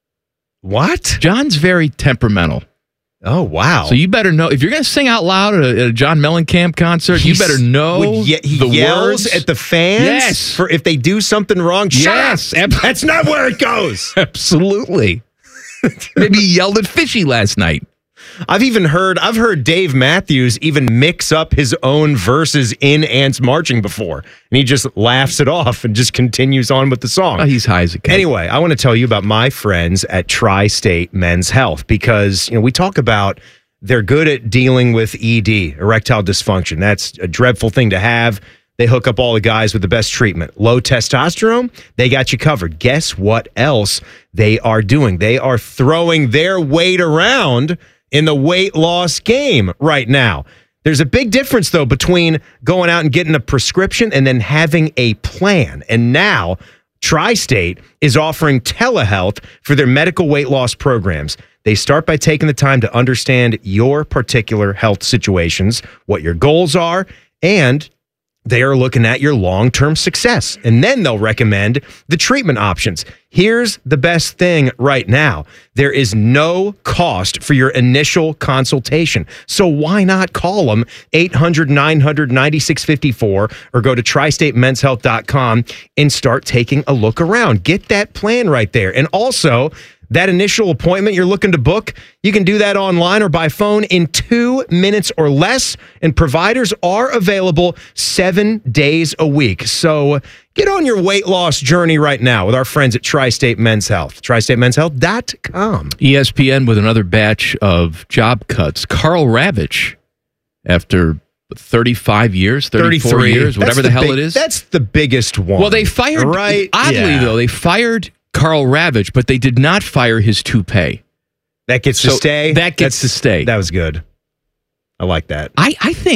What?
John's very temperamental.
Oh, wow.
So you better know, if you're going to sing out loud at a John Mellencamp concert, you better know
he
the
yells
words
at the fans?
Yes.
For if they do something wrong,
yes.
Shut up. That's not where it goes.
Absolutely. Maybe he yelled at Fishy last night.
I've heard Dave Matthews even mix up his own verses in Ants Marching before, and he just laughs it off and just continues on with the song.
Oh, he's high as a kite.
Anyway, I want to tell you about my friends at Tri-State Men's Health because we talk about they're good at dealing with ED, erectile dysfunction. That's a dreadful thing to have. They hook up all the guys with the best treatment. Low testosterone, they got you covered. Guess what else they are doing? They are throwing their weight around in the weight loss game right now. There's a big difference, though, between going out and getting a prescription and then having a plan. And now, Tri-State is offering telehealth for their medical weight loss programs. They start by taking the time to understand your particular health situations, what your goals are, and they are looking at your long-term success. And then they'll recommend the treatment options. Here's the best thing right now. There is no cost for your initial consultation. So why not call them 800-900-9654 or go to tristatemenshealth.com and start taking a look around. Get that plan right there. And also, That initial appointment you're looking to book, you can do that online or by phone in 2 minutes or less, and providers are available 7 days a week. So get on your weight loss journey right now with our friends at Tri-State Men's Health. TriStateMen'sHealth.com.
ESPN with another batch of job cuts. Karl Ravitch, after 35 years, 34 years, whatever the hell it is.
That's the biggest one.
Well, they fired,
right?
Oddly, though, they fired Karl Ravitch, but they did not fire his toupee.
That gets to stay?
That gets to stay.
That was good. I like that.
I think